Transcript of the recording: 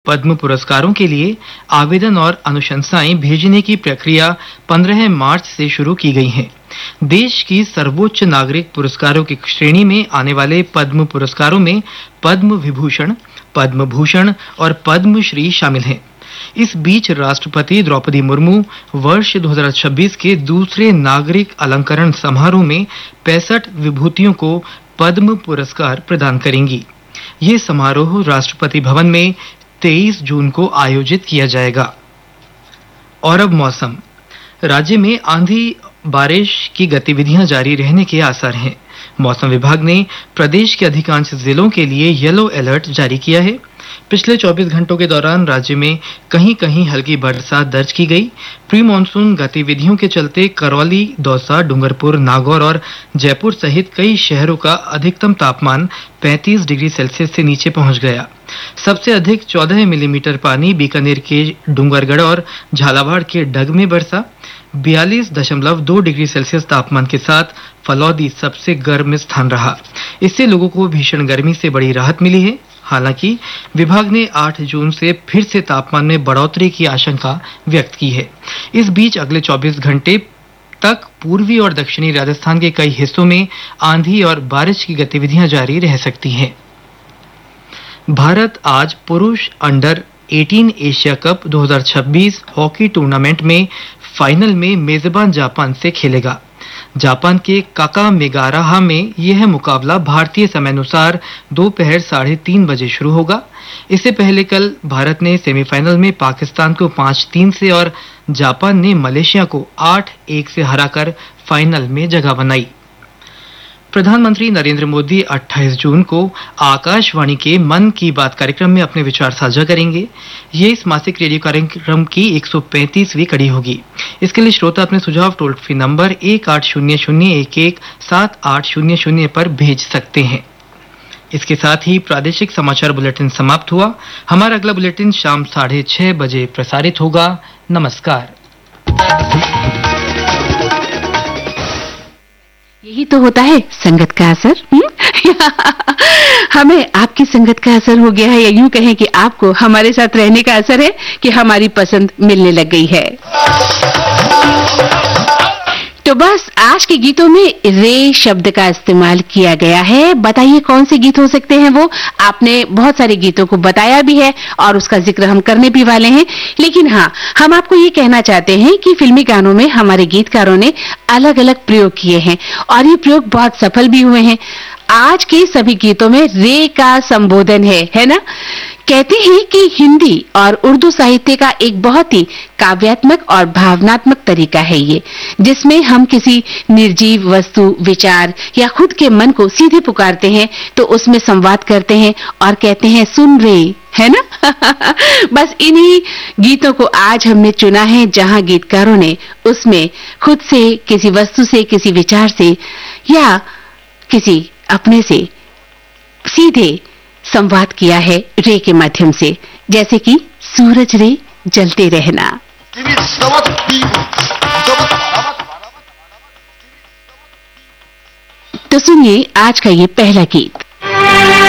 पद्म पुरस्कारों के लिए आवेदन और अनुशंसाएं भेजने की प्रक्रिया 15 मार्च से शुरू की गई है। देश की सर्वोच्च नागरिक पुरस्कारों की श्रेणी में आने वाले पद्म पुरस्कारों में पद्म विभूषण, पद्म भूषण और पद्म श्री शामिल हैं। इस बीच राष्ट्रपति द्रौपदी मुर्मू वर्ष 2026 के दूसरे नागरिक अलंकरण समारोह में 65 विभूतियों को पद्म पुरस्कार प्रदान करेंगी। ये समारोह राष्ट्रपति भवन में 23 जून को आयोजित किया जाएगा। और अब मौसम। राज्य में आंधी बारिश की गतिविधियां जारी रहने के आसार हैं। मौसम विभाग ने प्रदेश के अधिकांश जिलों के लिए येलो अलर्ट जारी किया है। पिछले 24 घंटों के दौरान राज्य में कहीं-कहीं हल्की बरसात दर्ज की गई। प्री मानसून गतिविधियों के चलते करौली, दौसा, डूंगरपुर, नागौर और जयपुर सहित कई शहरों का अधिकतम तापमान 35 डिग्री सेल्सियस से नीचे पहुंच गया। सबसे अधिक 14 मिलीमीटर पानी बीकानेर के डूंगरगढ़ और झालावाड़ के डग में बरसा। 42.2 डिग्री सेल्सियस तापमान के साथ फलौदी सबसे गर्म स्थान रहा। इससे लोगों को भीषण गर्मी से बड़ी राहत मिली है। हालांकि विभाग ने 8 जून से फिर से तापमान में बढ़ोतरी की आशंका व्यक्त की है। इस बीच अगले 24 घंटे तक पूर्वी और दक्षिणी राजस्थान के कई हिस्सों में आंधी और बारिश की गतिविधियां जारी रह सकती हैं। भारत आज पुरुष under 18 Asia cup 2026 hockey tournament में फाइनल में मेजबान जापान से खेलेगा। जापान के काकामेगारा में यह मुकाबला भारतीय समयानुसार दोपहर 3:30 बजे शुरू होगा। इससे पहले कल भारत ने सेमीफाइनल में पाकिस्तान को 5-3 से और जापान ने मलेशिया को 8-1 से हराकर फाइनल में जगह बनाई। प्रधानमंत्री नरेंद्र मोदी 28 जून को आकाशवाणी के मन की बात कार्यक्रम में अपने विचार साझा करेंगे। ये इस मासिक रेडियो कार्यक्रम की 135वीं कड़ी होगी। इसके लिए श्रोता अपने सुझाव टोल फ्री नंबर 1800117800 पर भेज सकते हैं। इसके साथ ही प्रादेशिक समाचार बुलेटिन समाप्त हुआ। हमारा अगला बुलेटिन शाम 6:30 बजे प्रसारित होगा। नमस्कार। यही तो होता है संगत का असर। हमें आपकी संगत का असर हो गया है, या यूं कहें कि आपको हमारे साथ रहने का असर है कि हमारी पसंद मिलने लग गई है। तो बस आज के गीतों में रे शब्द का इस्तेमाल किया गया है। बताइए कौन से गीत हो सकते हैं वो। आपने बहुत सारे गीतों को बताया भी है और उसका जिक्र हम करने भी वाले हैं। लेकिन हाँ, हम आपको ये कहना चाहते हैं कि फिल्मी गानों में हमारे गीतकारों ने अलग अलग प्रयोग किए हैं और ये प्रयोग बहुत सफल भी हुए हैं। आज के सभी गीतों में रे का संबोधन है ना। कहते हैं कि हिंदी और उर्दू साहित्य का एक बहुत ही काव्यात्मक और भावनात्मक तरीका है ये, जिसमें हम किसी निर्जीव वस्तु, विचार या खुद के मन को सीधे पुकारते हैं तो उसमें संवाद करते हैं और कहते हैं सुन रे, है ना। बस इन्हीं गीतों को आज हमने चुना है जहां गीतकारों ने उसमें खुद से, किसी वस्तु से, किसी विचार से या किसी अपने से सीधे संवाद किया है रे के माध्यम से, जैसे कि सूरज रे जलते रहना। तो सुनिए आज का ये पहला गीत।